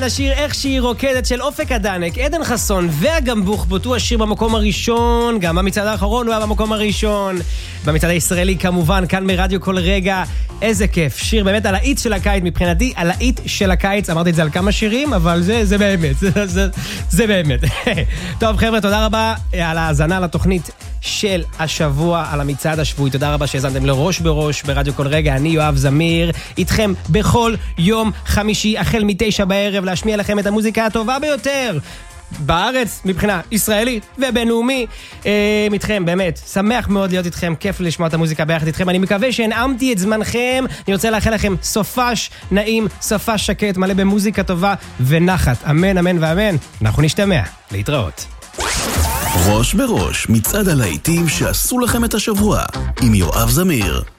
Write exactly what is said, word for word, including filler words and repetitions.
השיר איך שהיא רוקדת של אופק הדנק, עדן חסון והגמבוך בוטו השיר במקום הראשון, גם במצעד האחרון הוא היה במקום הראשון, במצעד הישראלי כמובן, כאן מרדיו כל רגע. איזה כיף, שיר באמת על האיץ של הקיץ, מבחינתי על האיץ של הקיץ, אמרתי את זה על כמה שירים, אבל זה, זה באמת, זה, זה, זה באמת. טוב חבר'ה, תודה רבה על ההאזנה לתוכנית של השבוע, על המצעד השבועי. תודה רבה שהזנתם לראש בראש ברדיו כל רגע. אני יואב זמיר, איתכם בכל יום חמישי החל מתשע בערב, להשמיע לכם את המוזיקה הטובה ביותר בארץ מבחינה ישראלית ובינלאומי. אה, איתכם, באמת, שמח מאוד להיות איתכם, כיף לשמוע את המוזיקה ביחד איתכם. אני מקווה שהנעמתי את זמנכם. אני רוצה לאחל לכם סופש נעים, סופש שקט, מלא במוזיקה טובה ונחת. אמן, אמן ואמן. אנחנו נשתמע. להתראות. ראש בראש, מצעד הלהיטים שעשו לכם את השבוע, עם יואב זמיר.